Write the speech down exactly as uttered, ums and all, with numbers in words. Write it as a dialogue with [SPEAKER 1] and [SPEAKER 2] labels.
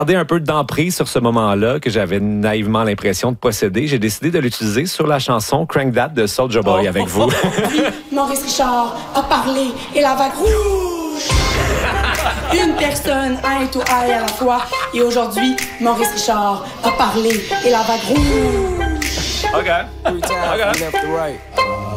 [SPEAKER 1] garder un peu d'emprise sur ce moment-là que j'avais naïvement l'impression de posséder, j'ai décidé de l'utiliser sur la chanson Crank That de Soulja Boy oh, avec vous.
[SPEAKER 2] Puis, Maurice Richard a parlé et la vague rouge. Une personne, eye to eye à la fois. Et aujourd'hui, Maurice Richard a parlé et la vague rouge.
[SPEAKER 1] OK. OK.